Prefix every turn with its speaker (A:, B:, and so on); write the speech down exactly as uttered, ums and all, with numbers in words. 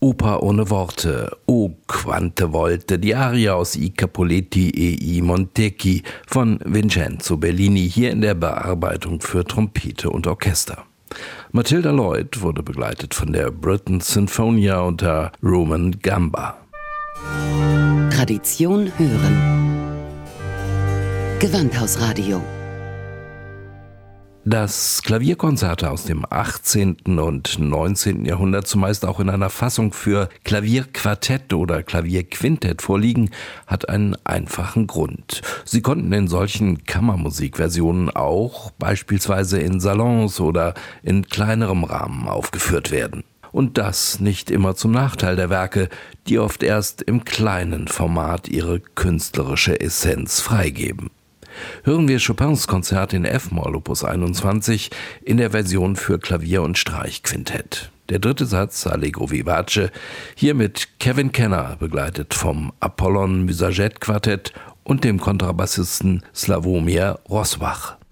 A: Oper ohne Worte, O quante volte, die Aria aus I Capuletti e i Montecchi von Vincenzo Bellini, hier in der Bearbeitung für Trompete und Orchester. Matilda Lloyd wurde begleitet von der Britten Sinfonia unter Roman Gamba.
B: Tradition hören. Gewandhausradio.
A: Dass Klavierkonzerte aus dem achtzehnten und neunzehnten Jahrhundert zumeist auch in einer Fassung für Klavierquartett oder Klavierquintett vorliegen, hat einen einfachen Grund. Sie konnten in solchen Kammermusikversionen auch beispielsweise in Salons oder in kleinerem Rahmen aufgeführt werden. Und das nicht immer zum Nachteil der Werke, die oft erst im kleinen Format ihre künstlerische Essenz freigeben. Hören wir Chopins Konzert in F-Moll Opus einundzwanzig in der Version für Klavier und Streichquintett. Der dritte Satz, Allegro vivace, hier mit Kevin Kenner, begleitet vom Apollon Musaget Quartett und dem Kontrabassisten Slawomir Rozbach.